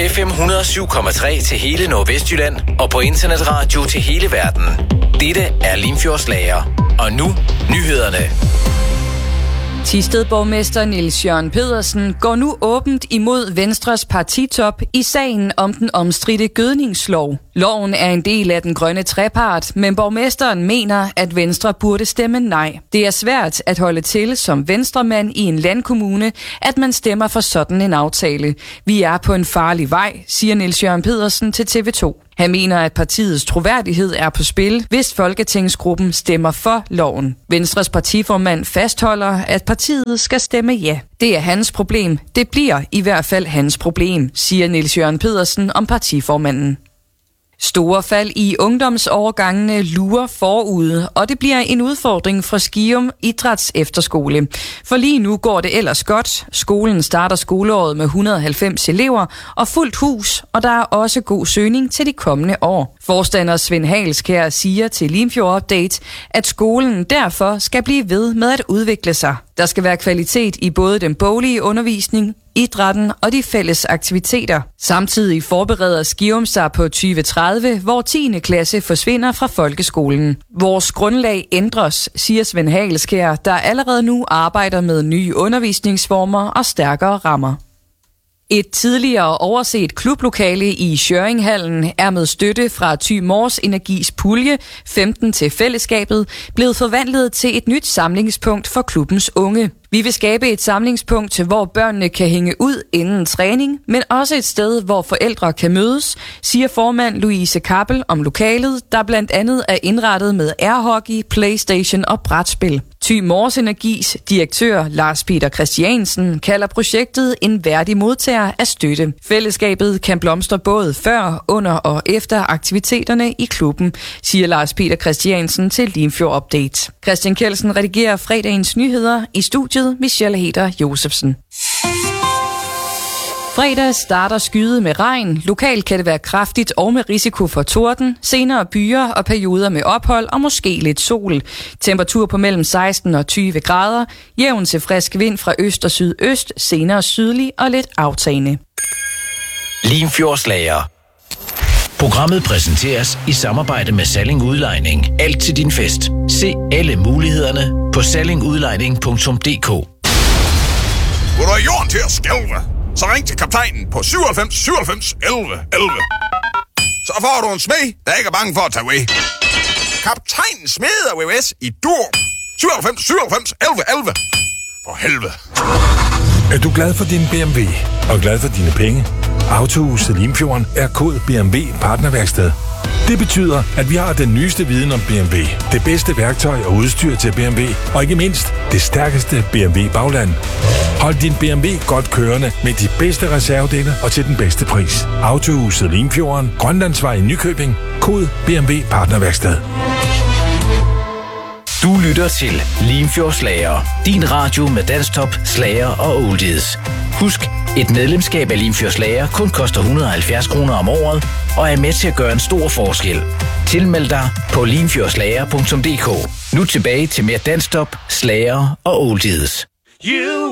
FM 107,3 til hele Nordvestjylland og på internetradio til hele verden. Dette er Limfjordslager. Og nu nyhederne. Thisted-borgmester Niels Jørgen Pedersen går nu åbent imod Venstres partitop i sagen om den omstridte gødningslov. Loven er en del af den grønne trepart, men borgmesteren mener, at Venstre burde stemme nej. Det er svært at holde til som venstremand i en landkommune, at man stemmer for sådan en aftale. Vi er på en farlig vej, siger Niels Jørgen Pedersen til TV2. Han mener, at partiets troværdighed er på spil, hvis Folketingsgruppen stemmer for loven. Venstres partiformand fastholder, at partiet skal stemme ja. Det er hans problem. Det bliver i hvert fald hans problem, siger Niels Jørgen Pedersen om partiformanden. Store fald i ungdomsårgangene lurer forude, og det bliver en udfordring for Skium Idræts Efterskole. For lige nu går det ellers godt. Skolen starter skoleåret med 190 elever og fuldt hus, og der er også god søgning til de kommende år. Forstander Svend Halskær siger til Limfjord Update, at skolen derfor skal blive ved med at udvikle sig. Der skal være kvalitet i både den boglige undervisning, idrætten og de fælles aktiviteter. Samtidig forbereder Skium sig på 2030, hvor 10. klasse forsvinder fra folkeskolen. Vores grundlag ændres, siger Svend Halskær, der allerede nu arbejder med nye undervisningsformer og stærkere rammer. Et tidligere overset klublokale i Schjørringhallen er med støtte fra Thy Mors Energis pulje 15 til fællesskabet blevet forvandlet til et nyt samlingspunkt for klubbens unge. Vi vil skabe et samlingspunkt, hvor børnene kan hænge ud inden træning, men også et sted, hvor forældre kan mødes, siger formand Louise Kappel om lokalet, der blandt andet er indrettet med airhockey, PlayStation og brætspil. Thy Mors Energis direktør Lars Peter Christiansen kalder projektet en værdig modtager af støtte. Fællesskabet kan blomstre både før, under og efter aktiviteterne i klubben, siger Lars Peter Christiansen til Limfjord Update. Christian Kjeldsen redigerer fredagens nyheder i studiet. Michelle Heder Josefsen. Fredag starter skyet med regn. Lokalt kan det være kraftigt og med risiko for torden. Senere byer og perioder med ophold og måske lidt sol. Temperatur på mellem 16 og 20 grader. Jævn til frisk vind fra øst og sydøst. Senere sydlig og lidt aftagende. Limfjordslager. Programmet præsenteres i samarbejde med Salling Udlejning. Alt til din fest. Se alle mulighederne på sallingudlejning.dk. Hvor der er jorden til at skælve, så ring til kaptajnen på 97 97 11 11. Så får du en smed, der ikke er bange for at tage ved. Kaptajnen smeder VVS i Dur. 97 97 11 11. For helvede. Er du glad for din BMW og glad for dine penge? Autohuset Limfjorden er kod BMW partnerværksted. Det betyder, at vi har den nyeste viden om BMW, det bedste værktøj og udstyr til BMW, og ikke mindst det stærkeste BMW-bagland. Hold din BMW godt kørende med de bedste reservedele og til den bedste pris. Autohuset Limfjorden, Grønlandsvej i Nykøbing, kod BMW partnerværksted. Du lytter til Limfjordslager, din radio med danstop, slager og oldies. Husk, et medlemskab af Limfjordslager kun koster 170 kroner om året og er med til at gøre en stor forskel. Tilmeld dig på limfjordslager.dk. Nu tilbage til mere danstop, slager og oldies.